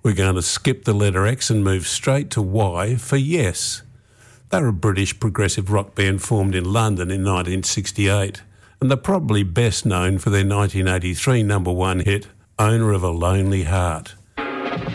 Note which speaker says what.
Speaker 1: We're going to skip the letter X and move straight to Y for Yes. They're a British progressive rock band formed in London in 1968, and they're probably best known for their 1983 number one hit, Owner of a Lonely Heart.